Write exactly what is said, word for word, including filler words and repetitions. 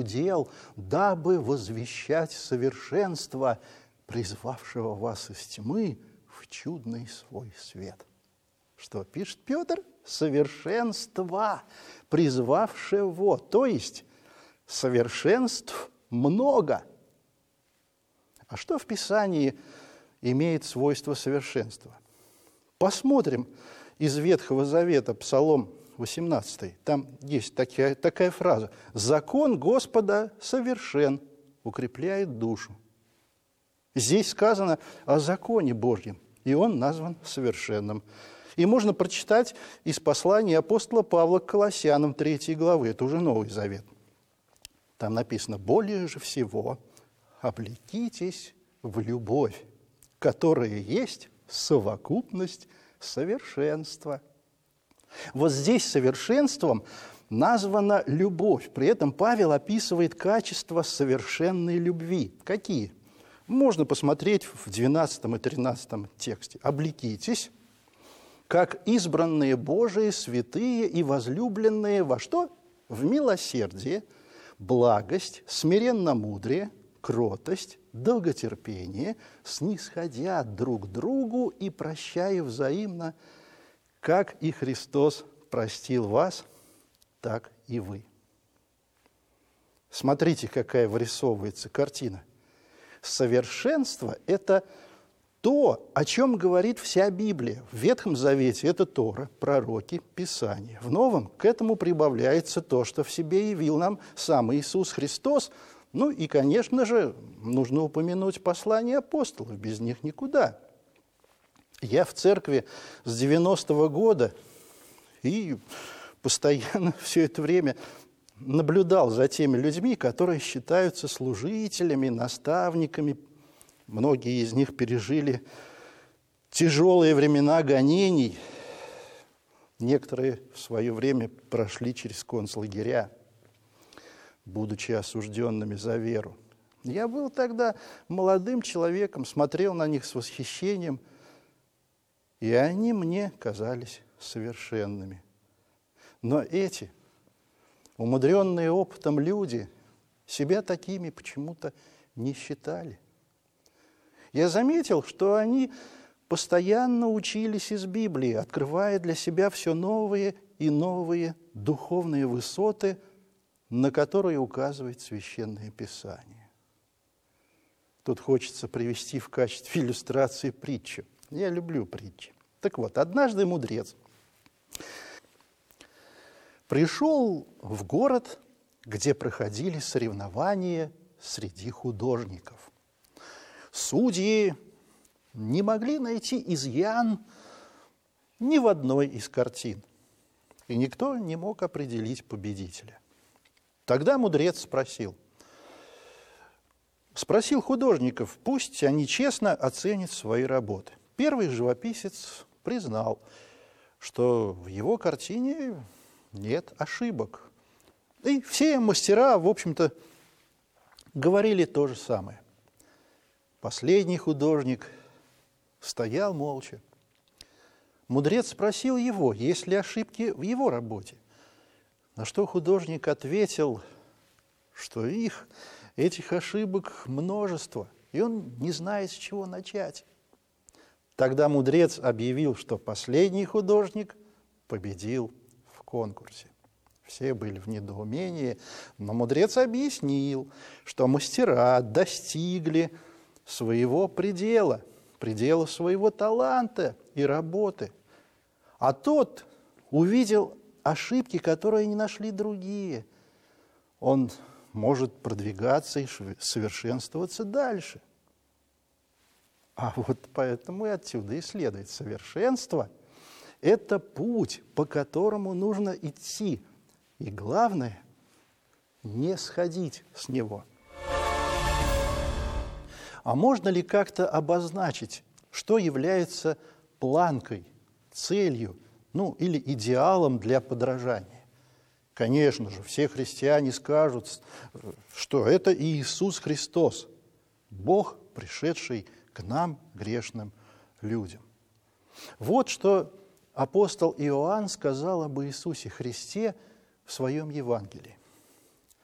дел, дабы возвещать совершенство, призвавшего вас из тьмы в чудный свой свет». Что пишет Петр? Совершенство, призвавшего, то есть совершенств много. А что в Писании имеет свойство совершенства? Посмотрим из Ветхого Завета, Псалом восемнадцатый. Там есть такая, такая фраза: «Закон Господа совершен, укрепляет душу». Здесь сказано о законе Божьем, и он назван совершенным. И можно прочитать из послания апостола Павла к Колоссянам третьей главы, это уже Новый Завет. Там написано: «Более же всего облекитесь в любовь, которая есть совокупность совершенства». Вот здесь совершенством названа любовь. При этом Павел описывает качества совершенной любви. Какие? Можно посмотреть в двенадцатом и тринадцатом тексте. «Облекитесь, как избранные Божии, святые и возлюбленные во что? В милосердие, благость, смиренномудрие, кротость, долготерпение, снисходя друг другу и прощая взаимно, как и Христос простил вас, так и вы». Смотрите, какая вырисовывается картина. Совершенство – это то, о чем говорит вся Библия. В Ветхом Завете это Тора, пророки, Писание. В Новом к этому прибавляется то, что в себе явил нам сам Иисус Христос. Ну и, конечно же, нужно упомянуть послания апостолов, без них никуда. Я в церкви с девяностого года и постоянно все это время наблюдал за теми людьми, которые считаются служителями, наставниками. Многие из них пережили тяжелые времена гонений. Некоторые в свое время прошли через концлагеря, будучи осужденными за веру. Я был тогда молодым человеком, смотрел на них с восхищением, и они мне казались совершенными. Но эти, умудренные опытом люди, себя такими почему-то не считали. Я заметил, что они постоянно учились из Библии, открывая для себя все новые и новые духовные высоты, на которые указывает Священное Писание. Тут хочется привести в качестве иллюстрации притчу. Я люблю притчи. Так вот, однажды мудрец пришел в город, где проходили соревнования среди художников. Судьи не могли найти изъян ни в одной из картин, и никто не мог определить победителя. Тогда мудрец спросил, спросил художников, пусть они честно оценят свои работы. Первый живописец признал, что в его картине нет ошибок. И все мастера, в общем-то, говорили то же самое. Последний художник стоял молча. Мудрец спросил его, есть ли ошибки в его работе. На что художник ответил, что их, этих ошибок множество, и он не знает, с чего начать. Тогда мудрец объявил, что последний художник победил в конкурсе. Все были в недоумении, но мудрец объяснил, что мастера достигли своего предела, предела своего таланта и работы. А тот увидел ошибки, которые не нашли другие. Он может продвигаться и совершенствоваться дальше. А вот поэтому и отсюда и следует совершенство. Это путь, по которому нужно идти. И главное, не сходить с него. А можно ли как-то обозначить, что является планкой, целью, ну или идеалом для подражания? Конечно же, все христиане скажут, что это Иисус Христос, Бог, пришедший к нам, грешным людям. Вот что апостол Иоанн сказал об Иисусе Христе в своем Евангелии.